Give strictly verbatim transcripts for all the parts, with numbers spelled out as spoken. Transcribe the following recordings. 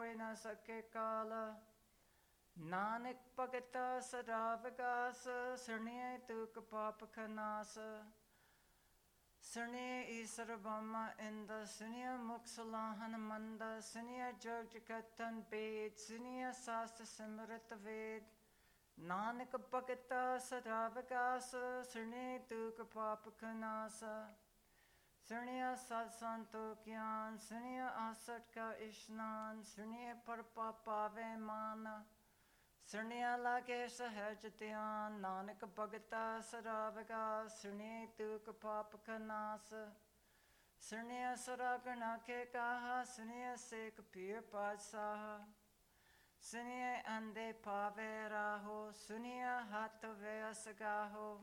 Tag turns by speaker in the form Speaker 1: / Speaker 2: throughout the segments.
Speaker 1: ਹੋਏ ਨਾ ਸਕੇ ਕਾਲ। ਨਾਨਕ ਭਗਤਾ ਸਦਾ ਵਿਗਾਸ, ਸੁਣਿਐ ਤੁਕ ਪਾਪ ਖਨਾਸ। ਸੁਣਿਐ ਈਸਰ ਬ੍ਰਹਮਾ ਇੰਦ, ਸੁਣਿਐ ਮੁਖ ਸਲਾਹਨ ਮੰਦ। ਸੁਣਿਐ ਜਗ ਜਗਤਨ ਭੇਦ, ਸੁਣਿਐ ਸਾਸਤ ਸਿਮਰਤ ਵੇਦ। ਨਾਨਕ ਭਗਤਾ ਸਦਾ ਵਿਗਾਸ, ਸੁਣਿਐ ਤੁਕ ਪਾਪ ਖਨਾਸ। ਸੁਣਿਐ ਸਤ ਸੰਤੋ ਗਿਆਨ, ਸੁਣਿਐ ਆਸਟ ਕਾ ਇਸ਼ਨਾਨ। ਸੁਣਿਐ ਪਰ ਪਾਵੇ ਮਾਨ, ਸੁਣਿਐ ਲਾਗੇ ਸਹਿਜ ਧਿਆਨ। ਨਾਨਕ ਭਗਤਾ ਸਦਾ ਵਿਗਾਸ, ਸੁਣਿਐ ਤੁਕ ਪਾਪ ਖਨਾਸ। ਸੁਣਿਐ ਸਰਾਗਣਾ ਕੇ ਕਾਹਾ, ਸੁਣਿਐ ਸੇਖ ਪੀਰ ਪਾਤਸ਼ਾਹ। ਸੁਣਿਐ ਅੰਧੇ ਪਾਵੇ ਰਾਹੋ, ਸੁਣਿਐ ਹੱਥ ਵੇ ਸਗਾਹੋ।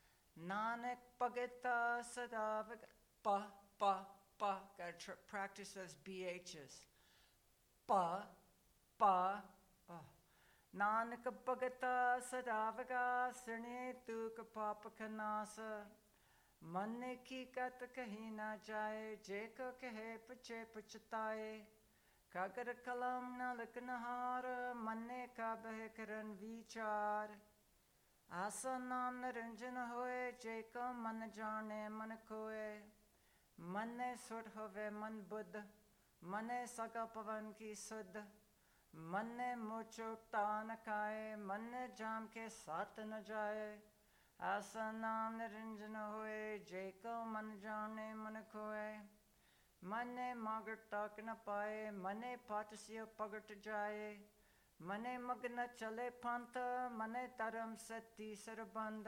Speaker 1: ਨਾਨਕ ਭਗਤਾ ਸਦਾ ਵਿਗਾਸ। Pa, pa, pa. Got to practice those B H's. Pa, pa. Oh. Nanak bhagata sada vigas, sunie tuk pap khanas. Manne ki kat kahi na jaye, je ko kahe pache pachataye. Kagar kalam na liknahar, manne ka beh karan vichar. Asa naam naranjan hoye, je ko man jane man koye. ਮਨੇ ਸੁਧ ਹੋਵੇ ਮਨ ਬੁੱਧ, ਮਨੇ ਸਗਾ ਪਵਨ ਕੀ ਸੁਧ। ਮਨੇ ਮੋਚੋ ਤਾਨ ਖਾਏ, ਮਨੇ ਜਾਮ ਕੇ ਸਾਥ ਨ ਜਾਏ। ਐਸਾ ਨਾਮ ਨਿਰੰਜਨ ਹੋਏ, ਜੇ ਕੋ ਮਨ ਜਾਣੇ ਮਨ ਖੋਏ। ਮਨੇ ਮਾਗਟ ਤੱਕ ਨ ਪਾਏ, ਮਨੇ ਪਾਤਸਿਓ ਪਗਟ ਜਾਏ। ਮਨੇ ਮਗਨ ਚਲੇ ਪੰਥ, ਮਨੇ ਧਰਮ ਸਤੀ ਸਰਬੰਧ।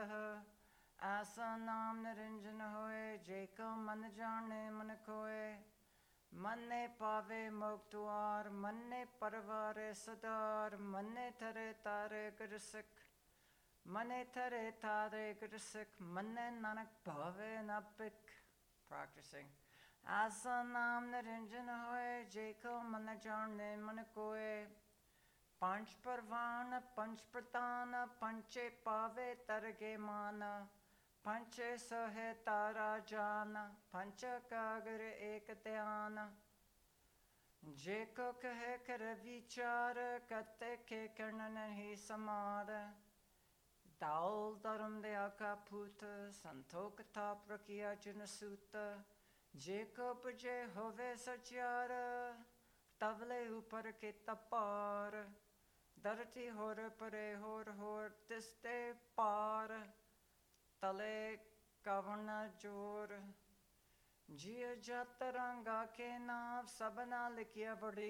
Speaker 1: ਐਸਾ ਨਾਮ ਨਿਰੰਜਨ ਹੋਏ, ਜੇ ਕੋ ਮਨ ਜਾਣੇ ਮਨ ਖੋਏ। ਮਨੇ ਪਾਵੇ ਮੋਖ ਦੁਆਰ, ਮਨੇ ਪਰਵਾਰੇ ਸਦਾਰ। ਮਨੇ ਥਰੇ ਤਾਰੇ ਗੁਰ ਸਿੱਖ, ਮਨੇ ਥਰੇ ਤਾਰੇ ਗੁਰ ਸਿੱਖ। ਮਨੇ ਨਾਨਕ ਭਾਵੇ ਨ ਭਿਖ। Practicing. ਐਸਾ ਨਾਮ ਨਿਰੰਜਨ ਹੋਏ, ਜੇ ਕੋ ਮਨ ਜਾਣੇ ਮਨ ਕੋਏ। ਪੰਚ ਪਰਵਾਨ ਪੰਚ ਪ੍ਰਤਾਨ, ਪੰਚੇ ਪਾਵੇ ਤਰਗੇ ਮਾਨ। ਪੰਚੇ ਸੋਹੇ ਤਾਰਾ ਜਾਨ, ਪੰਚ ਕਾਗਰ ਏਕ ਧਿਆਨ। ਜੇ ਕੋ ਕਹੇ ਕਰ ਵਿਚਾਰ, ਕਤੇ ਕੇ ਕਰਨ ਨਹੀਂ ਸਮਾਰ। ਦਾਲ ਧਰਮ ਦੇ ਆਕਾ ਪੂਤ, ਸੰਤੋਖ ਥਾਪ ਰਖਿਆ ਜਨ ਸੂਤ। ਜੇ ਕੋ ਪੁਜੇ ਹੋਵੇ ਸਚਿਆਰ, ਤਵਲੇ ਉਪਰ ਕੇ ਤਪਾਰ। ਧਰਤੀ ਹੋਰ ਪਰੇ ਹੋਰ ਹੋਰ, ਤਿਸਤੇ ਪਾਰ। ਤਲੇ ਕਵਣ ਜੋਰ। ਜਿਉ ਜਤ ਰੰਗਾ ਕੇ ਨਾਮ, ਸਭਨਾ ਲਿਖਿਆ ਬੜੀ